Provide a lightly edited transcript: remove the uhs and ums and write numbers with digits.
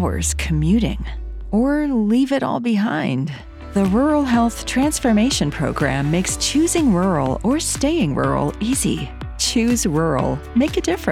hours commuting? Or leave it all behind? The Rural Health Transformation Program makes choosing rural or staying rural easy. Choose rural. Make a difference.